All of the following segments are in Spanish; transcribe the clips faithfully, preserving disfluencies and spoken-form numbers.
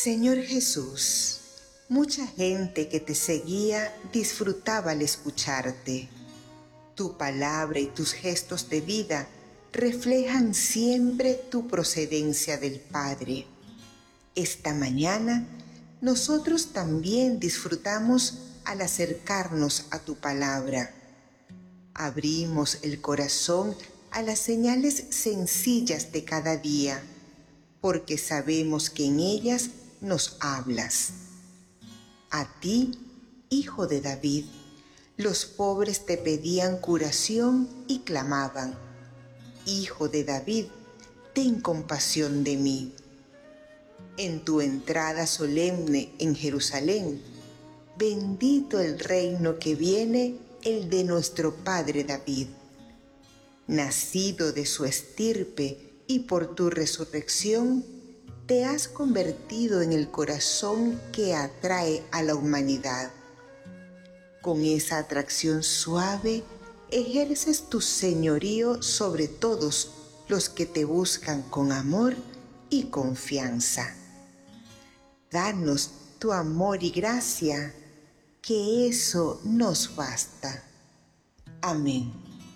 Señor Jesús, mucha gente que te seguía disfrutaba al escucharte. Tu palabra y tus gestos de vida reflejan siempre tu procedencia del Padre. Esta mañana, nosotros también disfrutamos al acercarnos a tu palabra. Abrimos el corazón a las señales sencillas de cada día, porque sabemos que en ellas nos hablas. A ti, Hijo de David, los pobres te pedían curación y clamaban: Hijo de David, ten compasión de mí. En tu entrada solemne en Jerusalén, bendito el reino que viene, el de nuestro Padre David. Nacido de su estirpe y por tu resurrección, te has convertido en el corazón que atrae a la humanidad. Con esa atracción suave, ejerces tu señorío sobre todos los que te buscan con amor y confianza. Danos tu amor y gracia, que eso nos basta. Amén.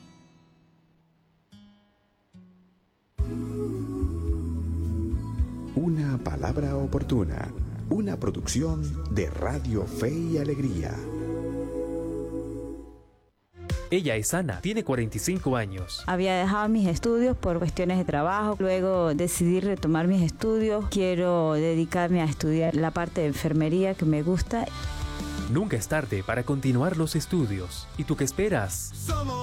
Una palabra oportuna, una producción de Radio Fe y Alegría. Ella es Ana, tiene cuarenta y cinco años. Había dejado mis estudios por cuestiones de trabajo, luego decidí retomar mis estudios. Quiero dedicarme a estudiar la parte de enfermería que me gusta. Nunca es tarde para continuar los estudios. ¿Y tú qué esperas? Somos